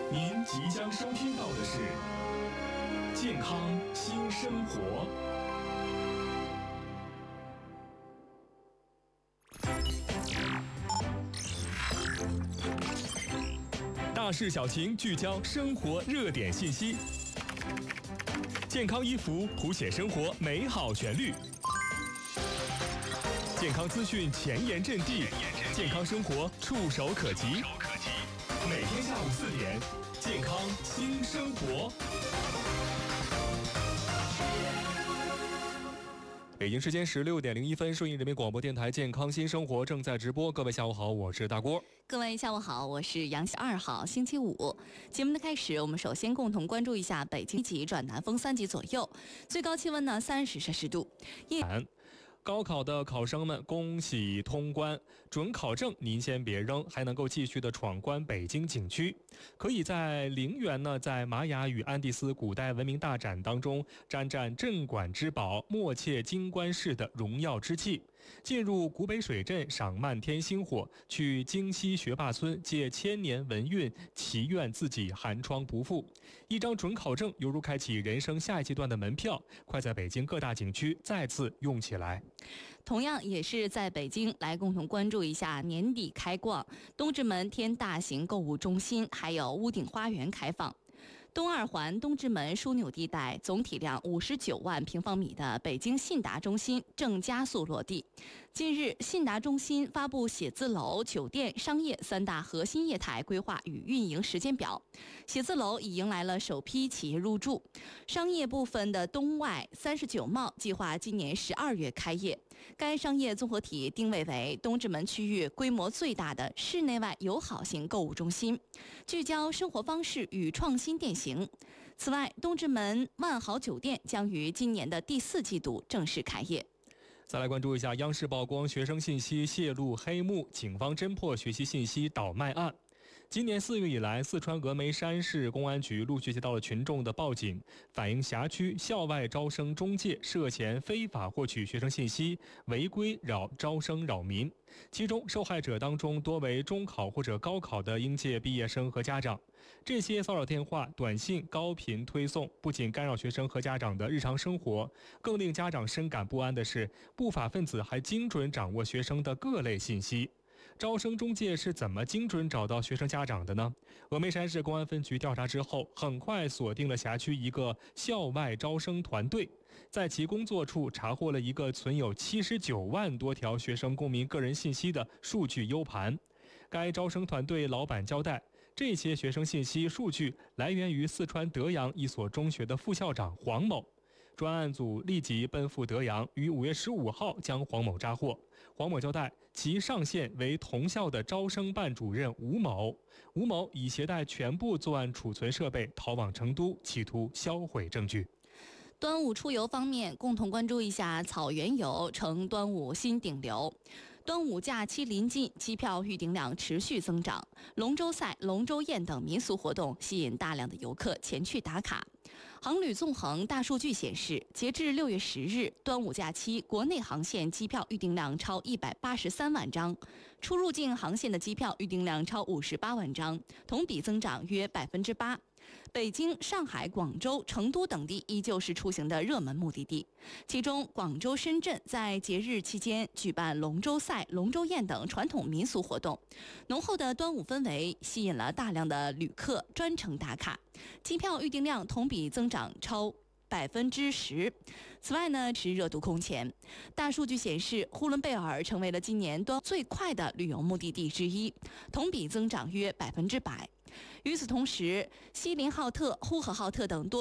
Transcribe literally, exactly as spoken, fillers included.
您即将收听到的是健康新生活。大事小情，聚焦生活热点信息。健康衣服谱写生活美好旋律，健康资讯前沿阵地，健康生活触手可及。每天下午四点，健康新生活。北京时间十六点零一分，顺义人民广播电台健康新生活正在直播。各位下午好，我是大郭。 各位下午好，我是杨希。二号星期五，节目的开始，我们首先共同关注一下北京一级转南风三级左右，最高气温呢三十摄氏度。夜高考的考生们，恭喜通关！准考证您先别扔，还能够继续的闯关北京景区。可以在陵园呢，在玛雅与安第斯古代文明大展当中沾沾镇馆之宝、默切金冠式的荣耀之气。进入古北水镇赏漫天星火，去京西学霸村借千年文运，祈愿自己寒窗不负。一张准考证犹如开启人生下一阶段的门票，快在北京各大景区再次用起来。 同样也是在北京，来共同关注一下年底开逛东直门天大型购物中心，还有屋顶花园开放。东二环东直门枢纽地带总体量五十九万平方米的北京信达中心正加速落地。近日，信达中心发布写字楼、酒店、商业三大核心业态规划与运营时间表。写字楼已迎来了首批企业入驻，商业部分的东外三十九贸计划今年十二月开业。该商业综合体定位为东直门区域规模最大的室内外友好型购物中心，聚焦生活方式与创新店型。此外，东直门万豪酒店将于今年的第四季度正式开业。 再来关注一下央视曝光学生信息泄露黑幕，警方侦破学习信息倒卖案。今年四月以来，四川峨眉山市公安局陆续接到了群众的报警，反映辖区校外招生中介涉嫌非法获取学生信息，违规扰招生扰民。其中受害者当中多为中考或者高考的应届毕业生和家长。这些骚扰电话、短信高频推送，不仅干扰学生和家长的日常生活，更令家长深感不安的是，不法分子还精准掌握学生的各类信息。招生中介是怎么精准找到学生家长的呢？峨眉山市公安分局调查之后，很快锁定了辖区一个校外招生团队，在其工作处查获了一个存有七十九万多条学生公民个人信息的数据 U 盘。该招生团队老板交代，这些学生信息数据来源于四川德阳一所中学的副校长黄某。专案组立即奔赴德阳，于五月十五号将黄某抓获。黄某交代，其上线为同校的招生办主任吴某。吴某已携带全部作案储存设备逃往成都，企图销毁证据。 端午出游方面，共同关注一下草原游成端午新顶流。端午假期临近，机票预订量持续增长，龙舟赛、龙舟宴等民俗活动吸引大量的游客前去打卡。航旅纵横大数据显示，截至六月十日，端午假期国内航线机票预订量超一百八十三万张，出入境航线的机票预订量超五十八万张，同比增长约百分之八。北京、上海、广州、成都等地依旧是出行的热门目的地，其中广州、深圳在节日期间举办龙舟赛、龙舟宴等传统民俗活动，浓厚的端午氛围吸引了大量的旅客专程打卡，机票预订量同比增长超百分之十。此外呢，是热度空前。大数据显示，呼伦贝尔成为了今年端最快的旅游目的地之一，同比增长约百分之百。与此同时，锡林浩特、呼和浩特等多